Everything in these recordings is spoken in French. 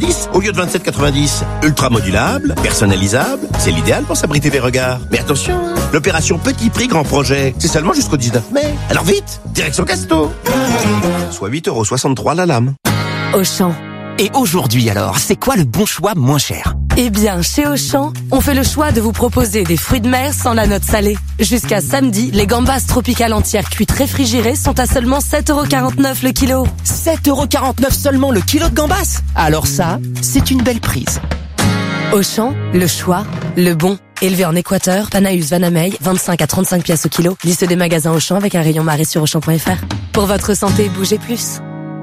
10 au lieu de 27,90. Ultra modulable, personnalisable, c'est l'idéal pour s'abriter des regards. Mais attention, l'opération Petit Prix Grand Projet, c'est seulement jusqu'au 19 mai. Alors vite, direction Casto. Soit 8,63€ la lame. Auchan. Et aujourd'hui alors, c'est quoi le bon choix moins cher ? Eh bien, chez Auchan, on fait le choix de vous proposer des fruits de mer sans la note salée. Jusqu'à samedi, les gambas tropicales entières cuites réfrigérées sont à seulement 7,49€ le kilo. 7,49€ seulement le kilo de gambas ? Alors ça, c'est une belle prise. Auchan, le choix, le bon. Élevé en Équateur, Panaeus Vanamey, 25 à 35 pièces au kilo. Liste des magasins Auchan avec un rayon marée sur Auchan.fr. Pour votre santé, bougez plus.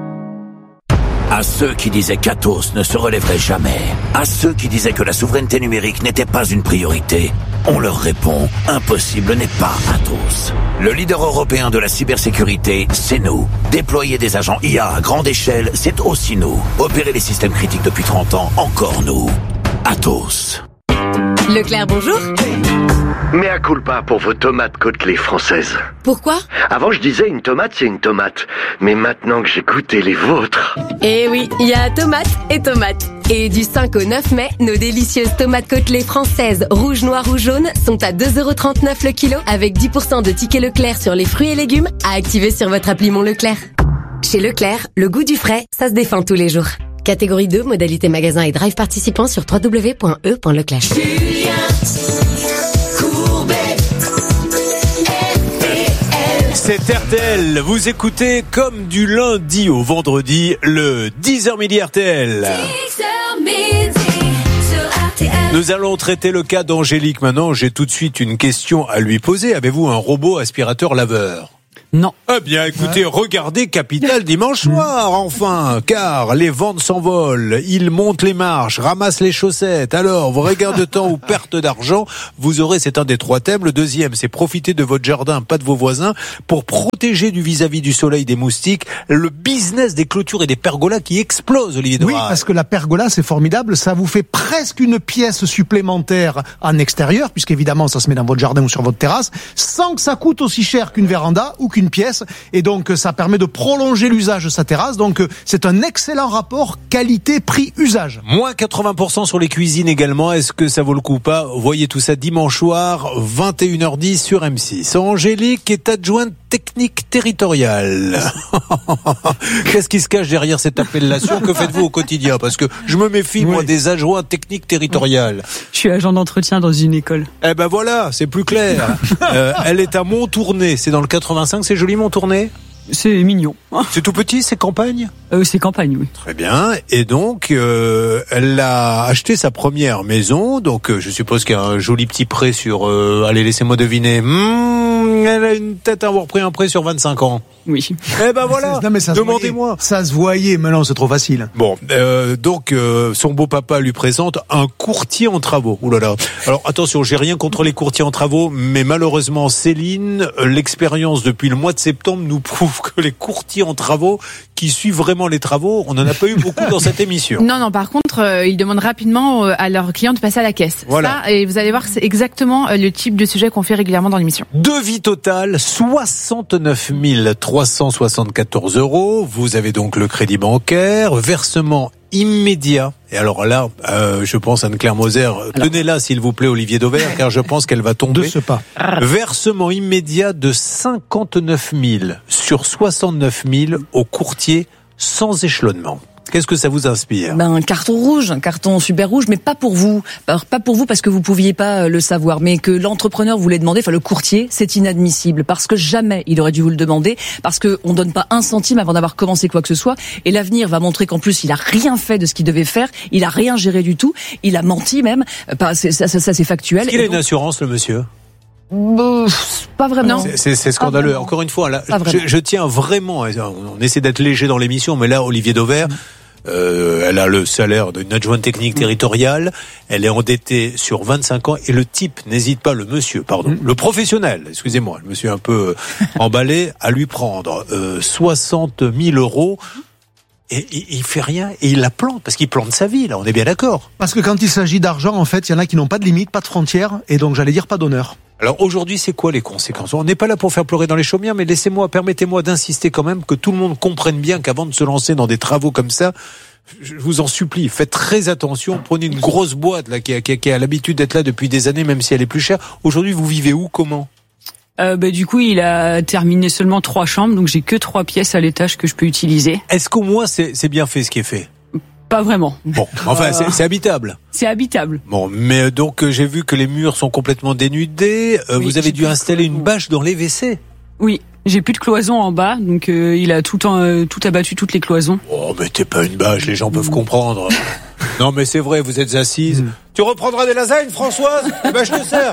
À ceux qui disaient qu'Atos ne se relèverait jamais, à ceux qui disaient que la souveraineté numérique n'était pas une priorité, on leur répond, impossible n'est pas Atos. Le leader européen de la cybersécurité, c'est nous. Déployer des agents IA à grande échelle, c'est aussi nous. Opérer les systèmes critiques depuis 30 ans, encore nous. Atos. Leclerc, bonjour. Mea culpa pour vos tomates côtelées françaises. Pourquoi ? Avant, je disais une tomate, c'est une tomate. Mais maintenant que j'ai goûté les vôtres... Eh oui, il y a tomates et tomates. Et du 5 au 9 mai, nos délicieuses tomates côtelées françaises, rouge, noir ou jaune, sont à 2,39€ le kilo, avec 10% de tickets Leclerc sur les fruits et légumes, à activer sur votre appli Mon Leclerc. Chez Leclerc, le goût du frais, ça se défend tous les jours. Catégorie 2, modalité magasin et drive participant sur www.e.leclerc. C'est RTL, vous écoutez comme du lundi au vendredi, le 10h midi RTL. Nous allons traiter le cas d'Angélique maintenant. J'ai tout de suite une question à lui poser. Avez-vous un robot aspirateur laveur ? Non. Eh bien, écoutez, regardez Capital dimanche soir, enfin, car les ventes s'envolent, ils montent les marches, ramassent les chaussettes. Alors, vos regards de temps ou perte d'argent, vous aurez, c'est un des 3 thèmes. Le deuxième, c'est profiter de votre jardin, pas de vos voisins, pour protéger du vis-à-vis du soleil des moustiques. Le business des clôtures et des pergolas qui explose, Olivier Doral. Oui, parce que la pergola, c'est formidable, ça vous fait presque une pièce supplémentaire en extérieur, puisqu'évidemment, ça se met dans votre jardin ou sur votre terrasse, sans que ça coûte aussi cher qu'une véranda ou qu'une pièce, et donc ça permet de prolonger l'usage de sa terrasse. Donc c'est un excellent rapport qualité-prix-usage. Moins 80% sur les cuisines également. Est-ce que ça vaut le coup ou pas ? Voyez tout ça dimanche soir, 21h10 sur M6. Angélique est adjointe technique territoriale. Qu'est-ce qui se cache derrière cette appellation ? Que faites-vous au quotidien ? Parce que je me méfie, moi, des adjoints techniques territoriales. Je suis agent d'entretien dans une école. Eh ben voilà, c'est plus clair. Elle est à Montournai, c'est dans le 85, c'est joli Montournai ? C'est mignon. C'est tout petit, c'est campagne ? C'est campagne, oui. Très bien. Et donc, elle a acheté sa première maison. Donc, je suppose qu'il y a un joli petit prêt sur... allez, laissez-moi deviner. Elle a une tête à avoir pris un prêt sur 25 ans. Oui. Eh ben voilà, non, mais ça demandez-moi. Ça se voyait, mais non, c'est trop facile. Bon, donc son beau-papa lui présente un courtier en travaux. Ouh là là. Alors attention, j'ai rien contre les courtiers en travaux, mais malheureusement, Céline, l'expérience depuis le mois de septembre nous prouve que les courtiers en travaux qui suivent vraiment les travaux, on n'en a pas eu beaucoup dans cette émission. Non, par contre, ils demandent rapidement à leurs clients de passer à la caisse. Voilà. Ça, et vous allez voir, c'est exactement le type de sujet qu'on fait régulièrement dans l'émission. Devis total, 69 374 €. Vous avez donc le crédit bancaire, versement immédiat. Et alors là, je pense Anne-Claire Moser, tenez-la s'il vous plaît Olivier Dauvert, car je pense qu'elle va tomber. De ce pas. Versement immédiat de 59 000 sur 69 000 au courtier sans échelonnement. Qu'est-ce que ça vous inspire ? Un carton rouge, un carton super rouge, mais pas pour vous. Alors, pas pour vous parce que vous pouviez pas le savoir, mais que l'entrepreneur voulait demander, enfin le courtier, c'est inadmissible parce que jamais il aurait dû vous le demander, parce que on donne pas un centime avant d'avoir commencé quoi que ce soit. Et l'avenir va montrer qu'en plus il a rien fait de ce qu'il devait faire, il a rien géré du tout, il a menti même. Ça c'est factuel. Est-ce qu'il a une assurance, le monsieur ? Pas vraiment. C'est scandaleux. Encore une fois, là, je tiens vraiment. On essaie d'être léger dans l'émission, mais là, Olivier Dauvert. Elle a le salaire d'une adjointe technique territoriale, elle est endettée sur 25 ans et le type n'hésite pas, le professionnel, excusez-moi, le monsieur un peu emballé, à lui prendre 60 000 € et il fait rien et il la plante parce qu'il plante sa vie, là, on est bien d'accord. Parce que quand il s'agit d'argent, en fait, il y en a qui n'ont pas de limite, pas de frontières et donc j'allais dire pas d'honneur. Alors aujourd'hui, c'est quoi les conséquences ? On n'est pas là pour faire pleurer dans les chaumières, mais permettez-moi d'insister quand même que tout le monde comprenne bien qu'avant de se lancer dans des travaux comme ça, je vous en supplie, faites très attention. Prenez une grosse boîte là qui a l'habitude d'être là depuis des années, même si elle est plus chère. Aujourd'hui, vous vivez où, comment ? Du coup, il a terminé seulement 3 chambres, donc j'ai que 3 pièces à l'étage que je peux utiliser. Est-ce qu'au moins c'est bien fait ce qui est fait ? Pas vraiment. Bon, enfin, c'est habitable. C'est habitable. Bon, mais donc j'ai vu que les murs sont complètement dénudés. Oui, vous avez dû installer une bâche dans les WC. Oui. J'ai plus de cloisons en bas, donc il a tout abattu, toutes les cloisons. Oh, mais t'es pas une bâche, les gens peuvent comprendre. Non, mais c'est vrai, vous êtes assise. Tu reprendras des lasagnes, Françoise ? Eh ben, je te sers.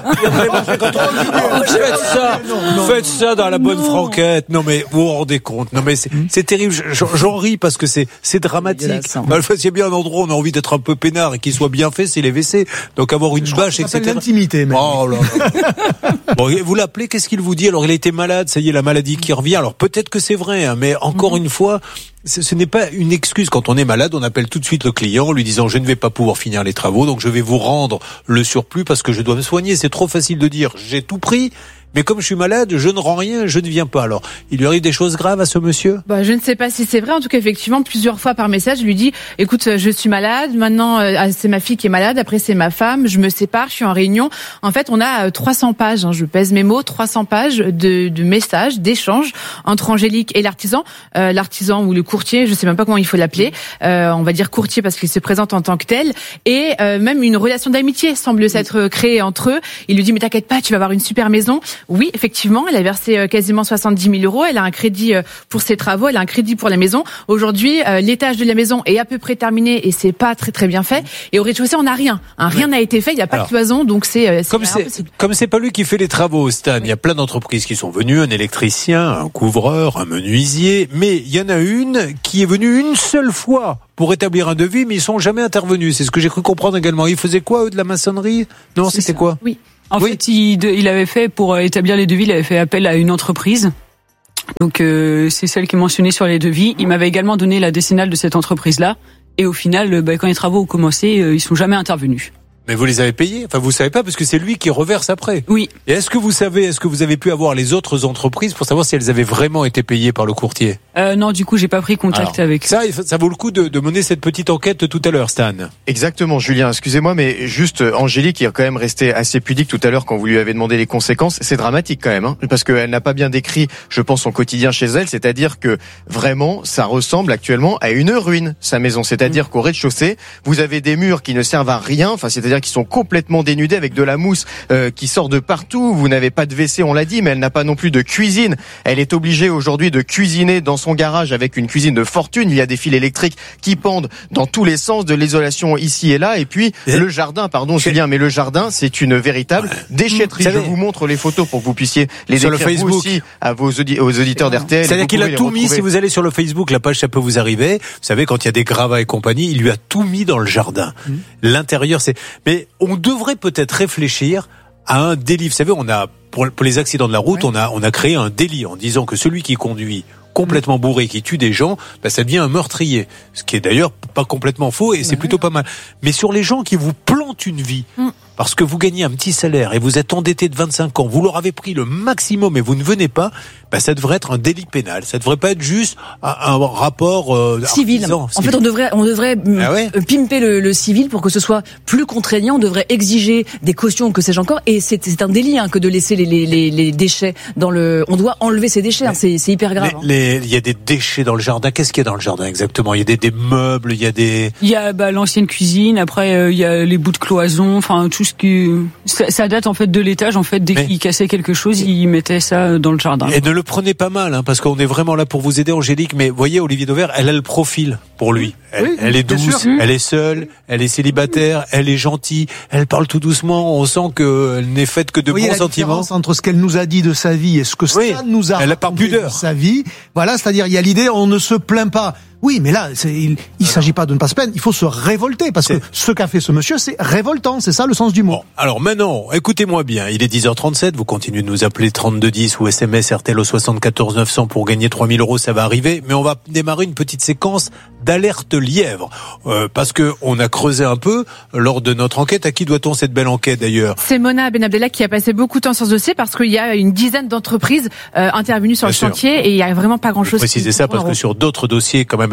Faites ça dans la bonne franquette. Non, mais vous vous rendez compte. Non, mais c'est terrible. J'en ris parce que c'est dramatique. S'il y a bien un endroit où on a envie d'être un peu peinard et qu'il soit bien fait, c'est les WC. Donc avoir une bâche, etc. C'est l'intimité, même. Oh là là. Bon, vous l'appelez, qu'est-ce qu'il vous dit ? Alors, il a été malade, ça y est, la maladie qui revient. Alors, peut-être que c'est vrai, hein, mais encore une fois, ce n'est pas une excuse. Quand on est malade, on appelle tout de suite le client en lui disant je ne vais pas pouvoir finir les travaux, donc je vais vous rendre le surplus parce que je dois me soigner. C'est trop facile de dire j'ai tout pris, mais comme je suis malade, je ne rends rien, je ne viens pas. Alors, il lui arrive des choses graves à ce monsieur ? Je ne sais pas si c'est vrai. En tout cas, effectivement, plusieurs fois par message, je lui dis écoute, je suis malade. Maintenant, c'est ma fille qui est malade. Après, c'est ma femme. Je me sépare. Je suis en réunion. En fait, on a 300 pages. Hein, je pèse mes mots. 300 pages de messages, d'échanges entre Angélique et l'artisan. L'artisan ou le courtier, je sais même pas comment il faut l'appeler. On va dire courtier parce qu'il se présente en tant que tel. Et même une relation d'amitié semble s'être créée entre eux. Il lui dit mais t'inquiète pas, tu vas avoir une super maison. Oui, effectivement, elle a versé quasiment 70 000 euros. Elle a un crédit pour ses travaux, elle a un crédit pour la maison. Aujourd'hui, l'étage de la maison est à peu près terminé et c'est pas très très bien fait. Et au rez-de-chaussée, on n'a rien. Rien n'a été fait. Il n'y a pas de cloison, donc c'est comme c'est pas lui qui fait les travaux, Stan. Il y a plein d'entreprises qui sont venues, un électricien, un couvreur, un menuisier, mais il y en a une qui est venue une seule fois pour établir un devis, mais ils sont jamais intervenus. C'est ce que j'ai cru comprendre également. Ils faisaient quoi, eux, de la maçonnerie ? Non, c'était quoi ? Oui. En fait, il avait fait, pour établir les devis, il avait fait appel à une entreprise. Donc, c'est celle qui est mentionnée sur les devis. Il m'avait également donné la décennale de cette entreprise-là. Et au final, quand les travaux ont commencé, ils sont jamais intervenus. Mais vous les avez payés ? Enfin, vous savez pas parce que c'est lui qui reverse après. Oui. Et est-ce que vous avez pu avoir les autres entreprises pour savoir si elles avaient vraiment été payées par le courtier ? Non, du coup, j'ai pas pris contact avec eux. Ça vaut le coup de mener cette petite enquête tout à l'heure, Stan. Exactement, Julien. Excusez-moi, mais juste Angélique, qui est quand même restée assez pudique tout à l'heure quand vous lui avez demandé les conséquences. C'est dramatique quand même, hein, parce qu'elle n'a pas bien décrit, je pense, son quotidien chez elle. C'est-à-dire que vraiment, ça ressemble actuellement à une ruine, sa maison. C'est-à-dire qu'au rez-de-chaussée, vous avez des murs qui ne servent à rien. Enfin, c'est-à-dire qui sont complètement dénudés avec de la mousse qui sort de partout. Vous n'avez pas de WC, on l'a dit, mais elle n'a pas non plus de cuisine. Elle est obligée aujourd'hui de cuisiner dans son garage avec une cuisine de fortune. Il y a des fils électriques qui pendent dans tous les sens, de l'isolation ici et là. Et puis le jardin, pardon Julien, mais le jardin, c'est une véritable déchetterie. Je vous montre les photos pour que vous puissiez les sur décrire le Facebook. Vous aussi aux auditeurs d'RTL. C'est-à-dire qu'il a tout mis. Si vous allez sur le Facebook, la page ça peut vous arriver. Vous savez, quand il y a des gravats et compagnie, il lui a tout mis dans le jardin. L'intérieur, mais on devrait peut-être réfléchir à un délit. Vous savez, on a pour les accidents de la route, on a créé un délit en disant que celui qui conduit complètement bourré, qui tue des gens, ça devient un meurtrier. Ce qui est d'ailleurs pas complètement faux et c'est plutôt pas mal. Mais sur les gens qui vous plantent une vie, parce que vous gagnez un petit salaire et vous êtes endetté de 25 ans, vous leur avez pris le maximum et vous ne venez pas, ça devrait être un délit pénal. Ça devrait pas être juste un rapport civil. Artisan. En fait, on devrait pimper le civil pour que ce soit plus contraignant. On devrait exiger des cautions, que sais-je encore. Et c'est un délit que de laisser les déchets dans le. On doit enlever ces déchets. C'est hyper grave. Il y a des déchets dans le jardin. Qu'est-ce qu'il y a dans le jardin exactement ? Il y a des meubles, il y a des. Il y a l'ancienne cuisine. Après, il y a les bouts de cloison. Enfin, tout ce qui. Ça date en fait de l'étage. En fait, dès qu'ils cassaient quelque chose, ils mettaient ça dans le jardin. Et ne le prenez pas mal, parce qu'on est vraiment là pour vous aider, Angélique. Mais voyez, Olivier Dauvert, elle a le profil pour lui. Elle est douce, elle est seule, elle est célibataire, elle est gentille, elle parle tout doucement. On sent qu'elle n'est faite que de bons sentiments. Différence entre ce qu'elle nous a dit de sa vie et ce que Stan nous a raconté de sa vie. Voilà, c'est-à-dire il y a l'idée, on ne se plaint pas. Oui, mais là, il s'agit pas de ne pas se plaindre, il faut se révolter, parce que ce qu'a fait ce monsieur, c'est révoltant, c'est ça le sens du mot. Bon, alors maintenant, écoutez-moi bien, il est 10h37, vous continuez de nous appeler 3210 ou SMS RTL au 74 900 pour gagner 3000 €, ça va arriver, mais on va démarrer une petite séquence d'alerte lièvre, parce que on a creusé un peu lors de notre enquête. À qui doit-on cette belle enquête d'ailleurs ? C'est Mona Benabdella qui a passé beaucoup de temps sur ce dossier, parce qu'il y a une dizaine d'entreprises intervenues sur le chantier, et il y a vraiment pas grand-chose. Précisez ça parce que sur d'autres dossiers, quand même,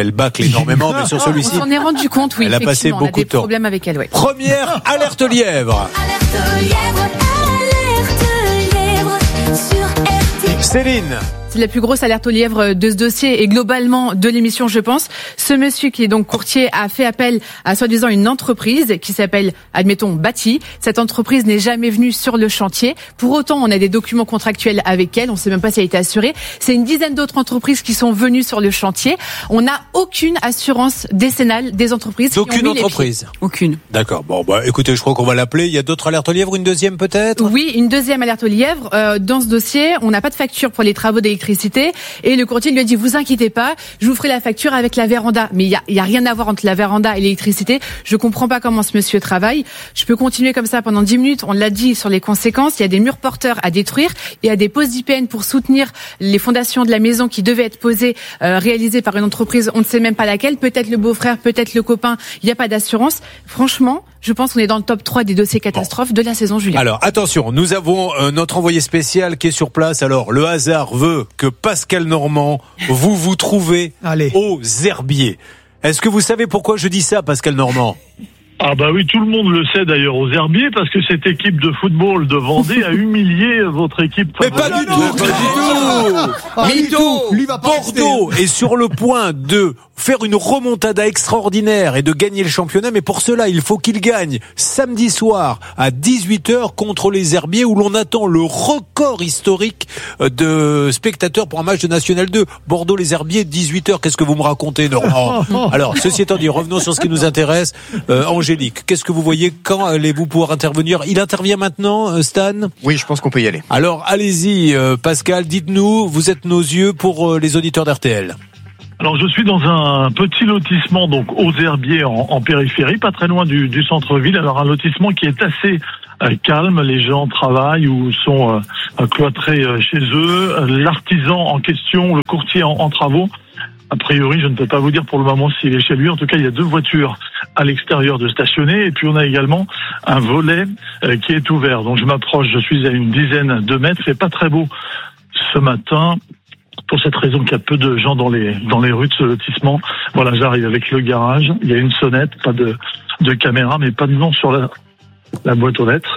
elle bâcle énormément, mais sur celui-ci, on s'en est rendu compte, oui. Elle a passé beaucoup de temps. Problèmes avec elle, ouais. Première alerte lièvre. Céline. C'est la plus grosse alerte aux lièvres de ce dossier et globalement de l'émission, je pense. Ce monsieur qui est donc courtier a fait appel à soi-disant une entreprise qui s'appelle, admettons, Bâti. Cette entreprise n'est jamais venue sur le chantier. Pour autant, on a des documents contractuels avec elle. On ne sait même pas si elle a été assurée. C'est une dizaine d'autres entreprises qui sont venues sur le chantier. On n'a aucune assurance décennale des entreprises. D'aucune entreprise. Aucune. D'accord. Bon, bah, écoutez, je crois qu'on va l'appeler. Il y a d'autres alertes aux lièvres, une deuxième peut-être? Oui, une deuxième alerte aux lièvres. Dans ce dossier, on n'a pas de facture pour les travaux d'électricité et le courtier lui a dit vous inquiétez pas, je vous ferai la facture avec la véranda. Mais il y a rien à voir entre la véranda et l'électricité. Je comprends pas comment ce monsieur travaille. Je peux continuer comme ça pendant 10 minutes. On l'a dit sur les conséquences, il y a des murs porteurs à détruire, il y a des poses d'IPN pour soutenir les fondations de la maison qui devaient être posées réalisées par une entreprise, on ne sait même pas laquelle, peut-être le beau-frère, peut-être le copain, il n'y a pas d'assurance. Franchement, je pense qu'on est dans le top 3 des dossiers catastrophes de la saison, Julien. Alors, attention, nous avons notre envoyé spécial qui est sur place. Alors, le hasard veut que Pascal Normand, vous trouvez aux herbiers. Est-ce que vous savez pourquoi je dis ça, Pascal Normand? Ah bah oui, tout le monde le sait d'ailleurs aux herbiers, parce que cette équipe de football de Vendée a humilié votre équipe. Mais pas du tout, Mytho. Bordeaux est sur le point de faire une remontada extraordinaire et de gagner le championnat, mais pour cela, il faut qu'il gagne samedi soir à 18h contre les Herbiers, où l'on attend le record historique de spectateurs pour un match de National 2. Bordeaux, les Herbiers, 18h, qu'est-ce que vous me racontez, Normand? Alors, ceci étant dit, revenons sur ce qui nous intéresse. Angélique, qu'est-ce que vous voyez? Quand allez-vous pouvoir intervenir? Il intervient maintenant, Stan? Oui, je pense qu'on peut y aller. Alors, allez-y, Pascal, dites-nous, vous êtes nos yeux pour les auditeurs d'RTL. Alors je suis dans un petit lotissement donc aux Herbiers en périphérie, pas très loin du centre-ville. Alors un lotissement qui est assez calme, les gens travaillent ou sont cloîtrés chez eux. L'artisan en question, le courtier en travaux, a priori je ne peux pas vous dire pour le moment s'il est chez lui. En tout cas il y a 2 voitures à l'extérieur de stationner et puis on a également un volet qui est ouvert. Donc je m'approche, je suis à une dizaine de mètres, c'est pas très beau ce matin. Pour cette raison qu'il y a peu de gens dans les rues de ce lotissement. Voilà, j'arrive avec le garage. Il y a une sonnette, pas de caméra, mais pas de nom sur la boîte aux lettres.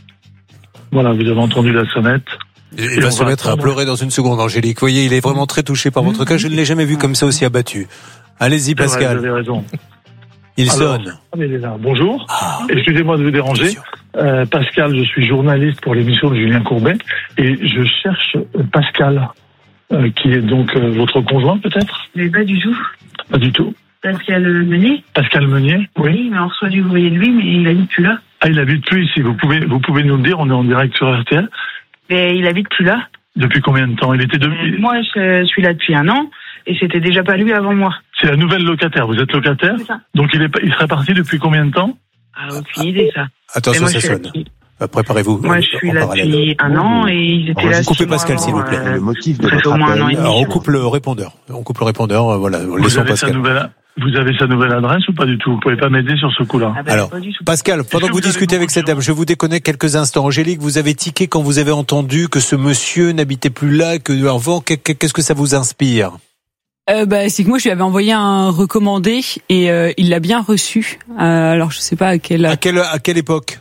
Voilà, vous avez entendu la sonnette. Il va se mettre à pleurer dans une seconde, Angélique. Vous voyez, il est vraiment très touché par votre cas. Je ne l'ai jamais vu comme ça aussi abattu. Allez-y, Pascal. Vous avez raison. Il sonne. Bonjour. Excusez-moi de vous déranger. Pascal, je suis journaliste pour l'émission de Julien Courbet et je cherche Pascal. Qui est donc votre conjoint peut-être? Mais pas du tout. Pas du tout. Pascal Meunier. Pascal Meunier, oui. Mais on reçoit du courrier de lui, mais il habite plus là. Ah, il habite plus ici. Vous pouvez nous le dire, on est en direct sur RTL. Mais il habite plus là. Depuis combien de temps? Il était Moi, je suis là depuis 1 an, et c'était déjà pas lui avant moi. C'est la nouvelle locataire. Vous êtes locataire? C'est ça. Donc il serait parti depuis combien de temps? Ah, aucune idée ça. Attention, ça sonne. Préparez-vous. Moi, je suis là depuis 1 an et ils étaient là. Coupez Pascal, s'il vous plaît. Le motif de votre appel. Alors, on coupe le répondeur. Voilà. Laissons Pascal. Vous avez sa nouvelle adresse ou pas du tout? Vous pouvez pas m'aider sur ce coup-là. Alors, Pascal, pendant que vous discutez avec cette dame, je vous déconnecte quelques instants. Angélique, vous avez tiqué quand vous avez entendu que ce monsieur n'habitait plus là, que avant, qu'est-ce que ça vous inspire? C'est que moi je lui avais envoyé un recommandé et il l'a bien reçu. Alors je sais pas à quelle époque.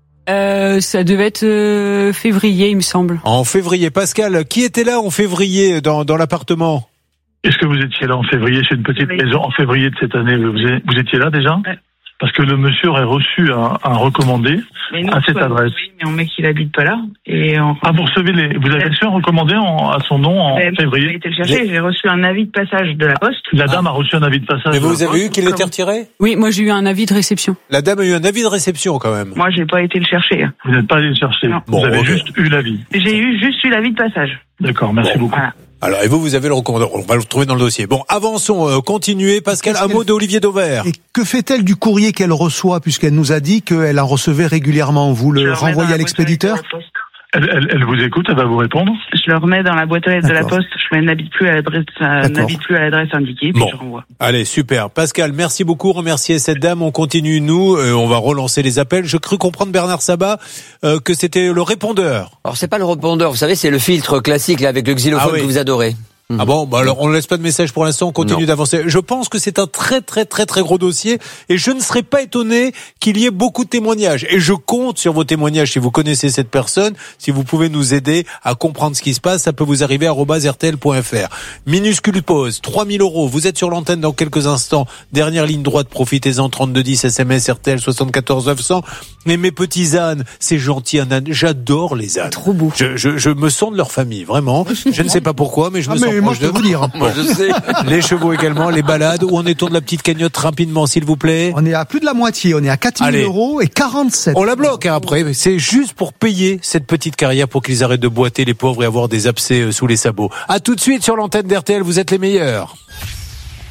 Ça devait être février, il me semble. En février. Pascal, qui était là en février dans l'appartement? Est-ce que vous étiez là en février? C'est une petite maison en février de cette année. Vous étiez là déjà? Ouais. Parce que le monsieur aurait reçu un recommandé à cette adresse. Oui, mais on met qu'il habite pas là. Et vous avez reçu un recommandé à son nom en février? J'ai été le chercher, j'ai reçu un avis de passage de la poste. La dame a reçu un avis de passage. Mais vous avez eu qu'il était retiré? Oui, moi j'ai eu un avis de réception. La dame a eu un avis de réception quand même. Moi j'ai pas été le chercher. Vous n'êtes pas allé le chercher? Non. Vous avez juste eu l'avis? J'ai juste eu l'avis de passage. D'accord, merci beaucoup. Voilà. Alors, et vous avez le recommandant. On va le retrouver dans le dossier. Bon, avançons, continuez. Pascal, un mot d'Olivier Dauvert. Et que fait-elle du courrier qu'elle reçoit, puisqu'elle nous a dit qu'elle en recevait régulièrement? Vous le renvoyez à l'expéditeur? Elle vous écoute, elle va vous répondre. Je le remets dans la boîte aux lettres de la poste. Je n'habite plus à l'adresse indiquée, puis je renvoie. Allez, super. Pascal, merci beaucoup. Remerciez cette dame. On continue, nous. On va relancer les appels. Je crus comprendre, Bernard Sabat, que c'était le répondeur. Alors, c'est pas le répondeur. Vous savez, c'est le filtre classique, là, avec le xylophone que vous adorez. Ah bon, bah alors on ne laisse pas de message pour l'instant, on continue d'avancer. Je pense que c'est un très très très très gros dossier et je ne serais pas étonné qu'il y ait beaucoup de témoignages. Et je compte sur vos témoignages si vous connaissez cette personne, si vous pouvez nous aider à comprendre ce qui se passe, ça peut vous arriver à @rtl.fr. Minuscule pause, 3000 €. Vous êtes sur l'antenne dans quelques instants. Dernière ligne droite, profitez-en, 3210 SMS RTL 74 900. Mais mes petits ânes, c'est gentil un âne, j'adore les ânes. Trop beau. Je me sens de leur famille, vraiment. Je ne sais pas pourquoi, mais je me sens moi, je peux vous dire. Moi, je sais. Les chevaux également, les balades. Où en est-on de la petite cagnotte rapidement, s'il vous plaît? On est à plus de la moitié. On est à 4000 € et 47. On la bloque après. C'est juste pour payer cette petite carrière pour qu'ils arrêtent de boiter les pauvres et avoir des abcès sous les sabots. À tout de suite sur l'antenne d'RTL. Vous êtes les meilleurs.